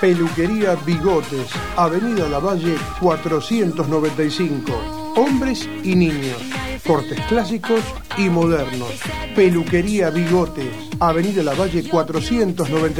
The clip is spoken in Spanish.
Peluquería Bigotes, Avenida Lavalle 495. Hombres y niños, cortes clásicos y modernos. Peluquería Bigotes, Avenida Lavalle 495.